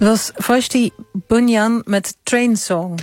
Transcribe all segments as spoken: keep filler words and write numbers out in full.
Dat was Vashti Bunyan met Train Song.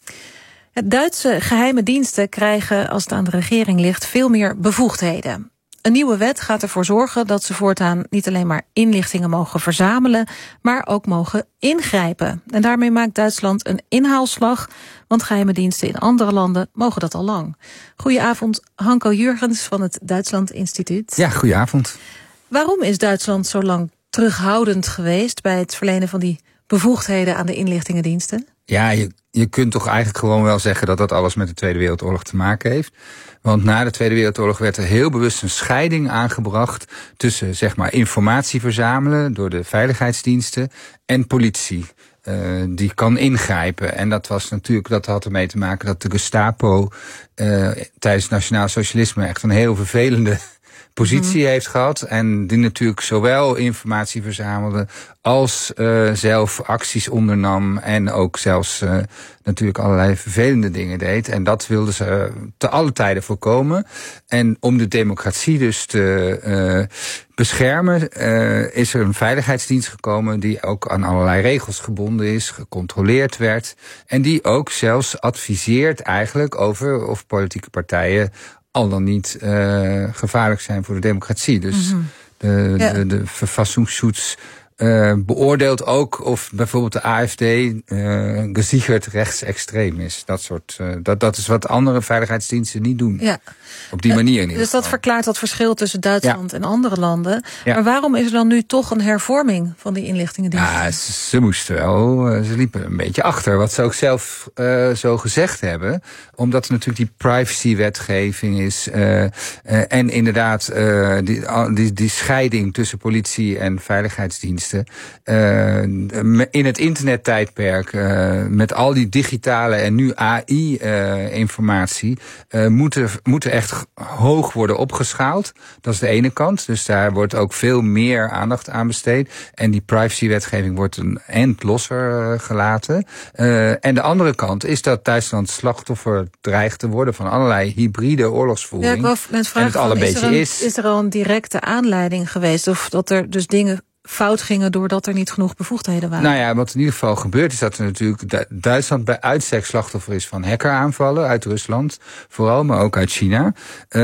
Het Duitse geheime diensten krijgen, als het aan de regering ligt, veel meer bevoegdheden. Een nieuwe wet gaat ervoor zorgen dat ze voortaan niet alleen maar inlichtingen mogen verzamelen, maar ook mogen ingrijpen. En daarmee maakt Duitsland een inhaalslag, want geheime diensten in andere landen mogen dat al lang. Goedenavond, Hanko Jurgens van het Duitsland Instituut. Ja, goedenavond. Waarom is Duitsland zo lang terughoudend geweest bij het verlenen van die bevoegdheden aan de inlichtingendiensten? Ja, je, je kunt toch eigenlijk gewoon wel zeggen dat dat alles met de Tweede Wereldoorlog te maken heeft. Want na de Tweede Wereldoorlog werd er heel bewust een scheiding aangebracht tussen, zeg maar, informatie verzamelen door de veiligheidsdiensten en politie. Uh, die kan ingrijpen. En dat was natuurlijk, dat had ermee te maken dat de Gestapo uh, tijdens het Nationaal Socialisme echt een heel vervelende positie heeft gehad. En die natuurlijk zowel informatie verzamelde als uh, zelf acties ondernam. En ook zelfs uh, natuurlijk allerlei vervelende dingen deed. En dat wilden ze uh, te alle tijden voorkomen. En om de democratie dus te uh, beschermen, uh, is er een veiligheidsdienst gekomen die ook aan allerlei regels gebonden is, gecontroleerd werd. En die ook zelfs adviseert eigenlijk over of politieke partijen al dan niet uh, gevaarlijk zijn voor de democratie. Dus mm-hmm. de, ja. de, de Verfassungsschutz uh, beoordeelt ook of bijvoorbeeld de A F D uh, gesicherd rechtsextreem is. Dat soort, uh, dat, dat is wat andere veiligheidsdiensten niet doen. Ja. Op die manier niet. Dus dat verklaart dat verschil tussen Duitsland ja. en andere landen. Ja. Maar waarom is er dan nu toch een hervorming van die inlichtingendiensten? Ja, ze, ze moesten wel, ze liepen een beetje achter. Wat ze ook zelf uh, zo gezegd hebben. Omdat er natuurlijk die privacywetgeving is. Uh, uh, en inderdaad uh, die, die, die scheiding tussen politie en veiligheidsdiensten. Uh, in het internettijdperk, uh, met al die digitale en nu A I-informatie, uh, uh, moeten, moeten echt hoog worden opgeschaald. Dat is de ene kant. Dus daar wordt ook veel meer aandacht aan besteed. En die privacywetgeving wordt een eind losser uh, gelaten. Uh, en de andere kant is dat Duitsland slachtoffer dreigt te worden van allerlei hybride oorlogsvoering. Ja, ik wou net vragen, en het al een beetje is, er een, is. Is er al een directe aanleiding geweest? Of dat er dus dingen fout gingen doordat er niet genoeg bevoegdheden waren? Nou ja, wat in ieder geval gebeurt is dat er natuurlijk Duitsland bij uitstek slachtoffer is van hackeraanvallen uit Rusland, vooral, maar ook uit China.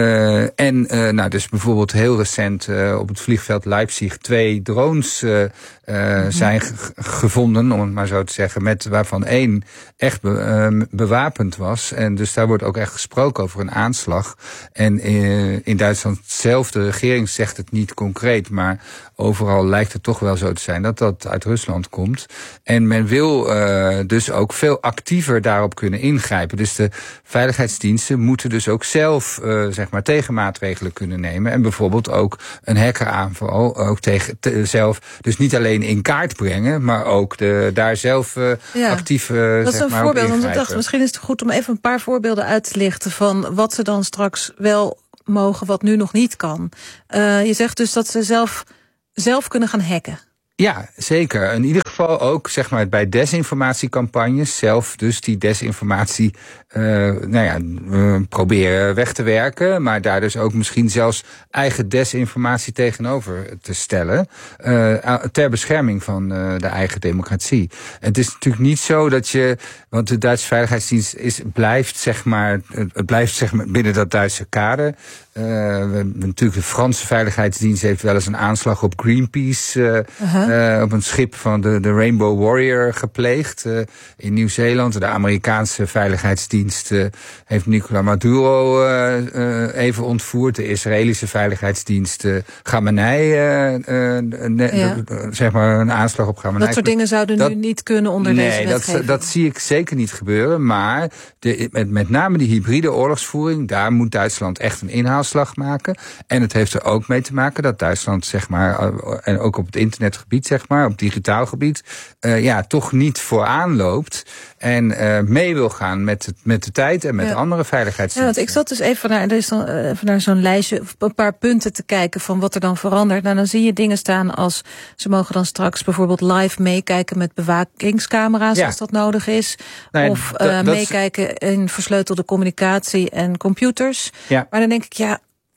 Uh, en uh, nou, dus bijvoorbeeld heel recent uh, op het vliegveld Leipzig twee drones uh, uh, mm-hmm. zijn g- gevonden, om het maar zo te zeggen, met waarvan één echt be- uh, bewapend was. En dus daar wordt ook echt gesproken over een aanslag. En uh, in Duitsland zelf, de regering zegt het niet concreet, maar overal lijkt het toch wel zo te zijn dat dat uit Rusland komt. En men wil uh, dus ook veel actiever daarop kunnen ingrijpen. Dus de veiligheidsdiensten moeten dus ook zelf uh, zeg maar tegenmaatregelen kunnen nemen. En bijvoorbeeld ook een hackeraanval ook tegen te, zelf. Dus niet alleen in kaart brengen, maar ook de, daar zelf uh, ja. actief uh, dat is zeg een maar, voorbeeld. Want ik dacht, misschien is het goed om even een paar voorbeelden uit te lichten van wat ze dan straks wel mogen, wat nu nog niet kan. Uh, je zegt dus dat ze zelf zelf kunnen gaan hacken. Ja, zeker. In ieder geval ook, zeg maar, bij desinformatiecampagnes zelf dus die desinformatie uh, nou ja, uh, proberen weg te werken, maar daar dus ook misschien zelfs eigen desinformatie tegenover te stellen, uh, ter bescherming van uh, de eigen democratie. Het is natuurlijk niet zo dat je, want de Duitse Veiligheidsdienst is, blijft, zeg maar, het blijft, zeg maar, binnen dat Duitse kader. Uh, we, natuurlijk de Franse Veiligheidsdienst heeft wel eens een aanslag op Greenpeace, uh, uh-huh. uh, op een schip van de, de Rainbow Warrior gepleegd uh, in Nieuw-Zeeland. De Amerikaanse Veiligheidsdienst uh, heeft Nicolas Maduro uh, uh, even ontvoerd. De Israëlische Veiligheidsdienst uh, Khamenei, uh, uh, ne, ja. uh, zeg maar een aanslag op Khamenei. Dat soort dingen zouden dat, nu niet kunnen onder nee, deze wetgeving. Dat, dat zie ik zeker niet gebeuren. Maar de, met, met name die hybride oorlogsvoering, daar moet Duitsland echt een inhaalslag maken. En het heeft er ook mee te maken dat Duitsland, zeg maar, en ook op het internetgebied, zeg maar, op digitaal gebied, uh, ja, toch niet vooraan loopt en uh, mee wil gaan met, het, met de tijd en met ja. andere veiligheidsdiensten. Ja, want ik zat dus even naar, er is dan, uh, even naar zo'n lijstje, een paar punten te kijken van wat er dan verandert. Nou, dan zie je dingen staan als, ze mogen dan straks bijvoorbeeld live meekijken met bewakingscamera's, ja. als dat nodig is. Nee, of uh, dat, meekijken in versleutelde communicatie en computers. Ja. Maar dan denk ik, ja,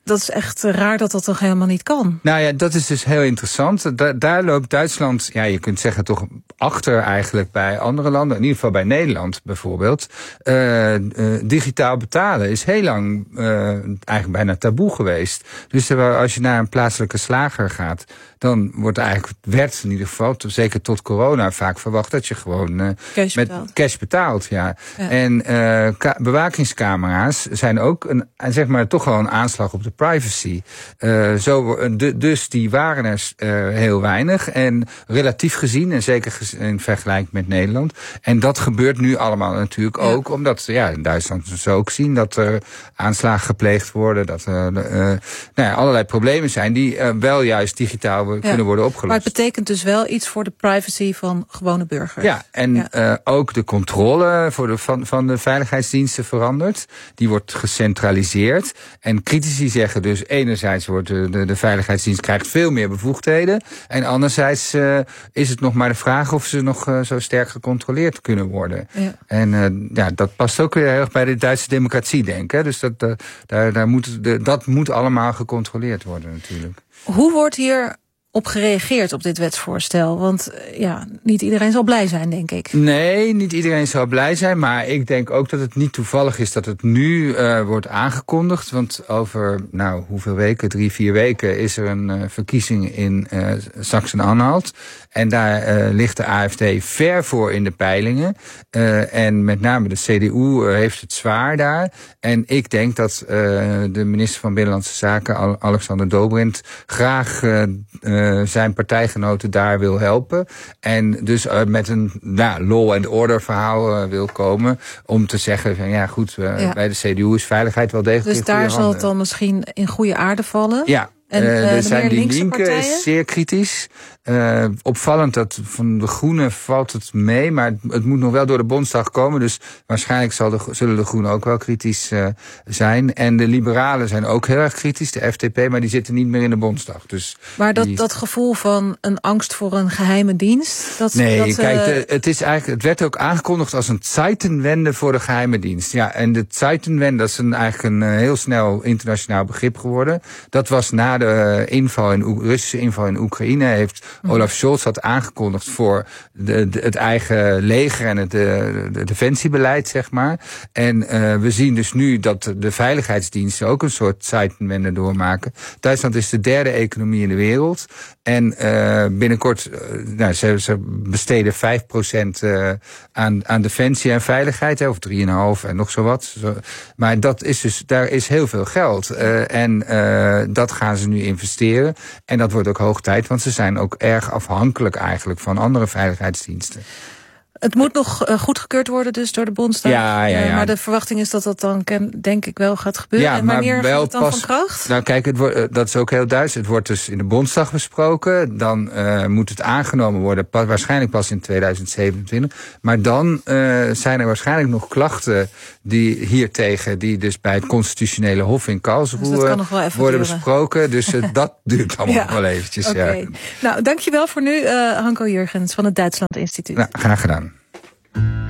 Dat is echt raar dat dat toch helemaal niet kan. Nou ja, dat is dus heel interessant. Da- daar loopt Duitsland, ja, je kunt zeggen toch achter eigenlijk bij andere landen. In ieder geval bij Nederland bijvoorbeeld. Uh, uh, digitaal betalen is heel lang uh, eigenlijk bijna taboe geweest. Dus terwijl als je naar een plaatselijke slager gaat, dan wordt eigenlijk, werd in ieder geval, zeker tot corona, vaak verwacht dat je gewoon uh, cash met betaalt. cash betaalt. Ja. Ja. En uh, ka- bewakingscamera's zijn ook een, zeg maar, toch wel een aanslag op de privacy. Uh, zo, de, dus die waren er uh, heel weinig. En relatief gezien, en zeker gez- in vergelijking met Nederland. En dat gebeurt nu allemaal natuurlijk ja. ook, omdat ja, in Duitsland ze ook zien dat er aanslagen gepleegd worden, dat er uh, nou ja, allerlei problemen zijn die uh, wel juist digitaal ja. kunnen worden opgelost. Maar het betekent dus wel iets voor de privacy van gewone burgers. Ja, en ja. Uh, ook de controle voor de, van, van de veiligheidsdiensten verandert. Die wordt gecentraliseerd. En critici zeggen dus, enerzijds wordt de, de, de veiligheidsdienst krijgt veel meer bevoegdheden. En anderzijds uh, is het nog maar de vraag of ze nog uh, zo sterk gecontroleerd kunnen worden. Ja. En uh, ja, dat past ook weer heel erg bij de Duitse democratie, denk ik. Dus dat, uh, daar, daar moet, de, dat moet allemaal gecontroleerd worden natuurlijk. Hoe wordt hier op gereageerd op dit wetsvoorstel? Want ja, niet iedereen zal blij zijn, denk ik. Nee, niet iedereen zal blij zijn. Maar ik denk ook dat het niet toevallig is dat het nu uh, wordt aangekondigd. Want over, nou, hoeveel weken? Drie, vier weken is er een uh, verkiezing in uh, Sachsen-Anhalt. En daar uh, ligt de A F D ver voor in de peilingen. Uh, en met name de C D U uh, heeft het zwaar daar. En ik denk dat uh, de minister van Binnenlandse Zaken, Alexander Dobrindt, graag uh, uh, zijn partijgenoten daar wil helpen. En dus uh, met een nou, law and order verhaal uh, wil komen. Om te zeggen van ja goed, uh, ja. bij de C D U is veiligheid wel degelijk. Dus daar zal het dan misschien in goede aarde vallen? Ja. En uh, er de zijn die linken partijen? is zeer kritisch. Uh, opvallend dat van de Groenen valt het mee, maar het, het moet nog wel door de Bondsdag komen. Dus waarschijnlijk zal de, zullen de Groenen ook wel kritisch uh, zijn. En de Liberalen zijn ook heel erg kritisch, de F D P, maar die zitten niet meer in de Bondsdag. Dus maar dat, die... dat gevoel van een angst voor een geheime dienst? Dat, nee, dat, kijk, uh... de, het, is eigenlijk, het werd ook aangekondigd als een Zeitenwende voor de geheime dienst. Ja, en de Zeitenwende, dat is een, eigenlijk een uh, heel snel internationaal begrip geworden. Dat was na de inval in, Russische inval in Oekraïne, heeft Olaf Scholz had aangekondigd voor de, de, het eigen leger en het de, de defensiebeleid, zeg maar. En uh, we zien dus nu dat de veiligheidsdiensten ook een soort Zeitenwende doormaken. Duitsland is de derde economie in de wereld. En uh, binnenkort, uh, nou, ze, ze besteden vijf procent uh, aan, aan defensie en veiligheid, hè, of drie komma vijf en nog zo wat. Zo, maar dat is dus, daar is heel veel geld. Uh, en uh, dat gaan ze nu investeren. En dat wordt ook hoog tijd, want ze zijn ook erg afhankelijk eigenlijk van andere veiligheidsdiensten. Het moet nog uh, goedgekeurd worden dus door de Bondsdag. Ja, ja, ja. Uh, maar de verwachting is dat dat dan denk ik wel gaat gebeuren. Ja, en wanneer maar wel gaat het dan pas, van kracht? Nou kijk, het wordt, uh, dat is ook heel Duits. Het wordt dus in de Bondsdag besproken. Dan uh, moet het aangenomen worden, pas, waarschijnlijk pas in tweeduizend zevenentwintig. Maar dan uh, zijn er waarschijnlijk nog klachten die hiertegen, die dus bij het constitutionele hof in Karlsruhe dus worden duren. besproken. Dus uh, dat duurt allemaal ja. nog wel eventjes. Okay. Ja. Nou, dankjewel voor nu, uh, Hanko Jurgens van het Duitsland Instituut. Nou, graag gedaan.